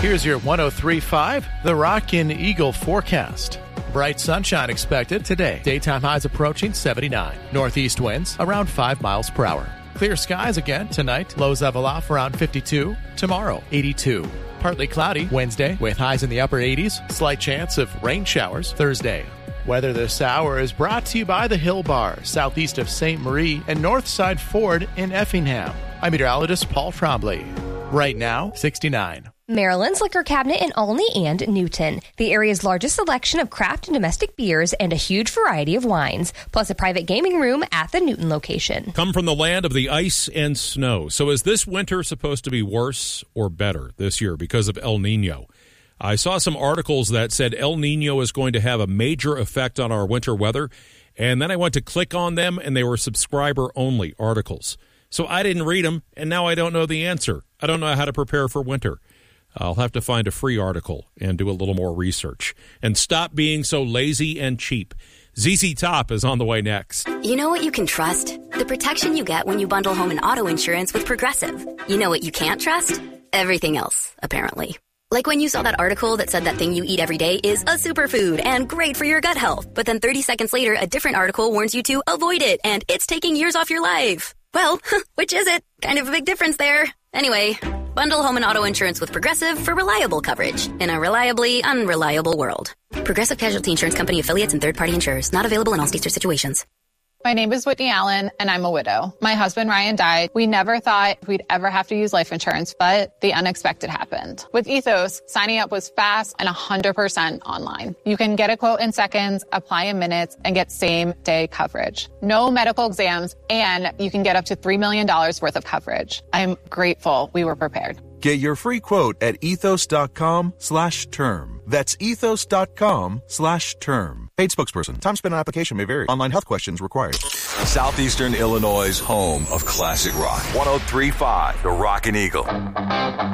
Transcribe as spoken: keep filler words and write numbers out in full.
Here's your one oh three point five The Rockin' Eagle forecast. Bright sunshine expected today. Daytime highs approaching seventy-nine. Northeast winds around five miles per hour. Clear skies again tonight. Lows level off around fifty-two. Tomorrow, eighty-two. Partly cloudy Wednesday with highs in the upper eighties. Slight chance of rain showers Thursday. Weather this hour is brought to you by the Hill Bar, southeast of Saint Marie and Northside Ford in Effingham. I'm meteorologist Paul Trombley. Right now, sixty-nine. Maryland's Liquor Cabinet in Olney and Newton. The area's largest selection of craft and domestic beers and a huge variety of wines, plus a private gaming room at the Newton location. Come from the land of the ice and snow. So is this winter supposed to be worse or better this year because of El Nino? I saw some articles that said El Nino is going to have a major effect on our winter weather, and then I went to click on them, and they were subscriber-only articles. So I didn't read them, and now I don't know the answer. I don't know how to prepare for winter. I'll have to find a free article and do a little more research. And stop being so lazy and cheap. Z Z Top is on the way next. You know what you can trust? The protection you get when you bundle home and auto insurance with Progressive. You know what you can't trust? Everything else, apparently. Like when you saw that article that said that thing you eat every day is a superfood and great for your gut health. But then thirty seconds later, a different article warns you to avoid it and it's taking years off your life. Well, which is it? Kind of a big difference there. Anyway, bundle home and auto insurance with Progressive for reliable coverage in a reliably unreliable world. Progressive Casualty Insurance Company affiliates and third-party insurers. Not available in all states or situations. My name is Whitney Allen, and I'm a widow. My husband, Ryan, died. We never thought we'd ever have to use life insurance, but the unexpected happened. With Ethos, signing up was fast and one hundred percent online. You can get a quote in seconds, apply in minutes, and get same-day coverage. No medical exams, and you can get up to three million dollars worth of coverage. I'm grateful we were prepared. Get your free quote at ethos.com slash term. That's ethos.com slash term. Paid spokesperson. Time spent on application may vary. Online health questions required. Southeastern Illinois' home of classic rock. one oh three point five The Rockin' Eagle.